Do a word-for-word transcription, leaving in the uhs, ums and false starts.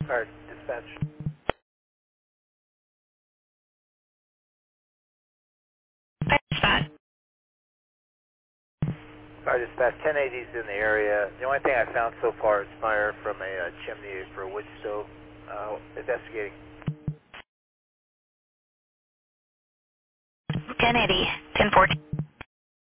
Fire dispatch. Dispatch. Fire dispatch, ten eighty's in the area. The only thing I found so far is fire from a uh, chimney for a wood stove. Uh, investigating. ten eighty, ten fourteen.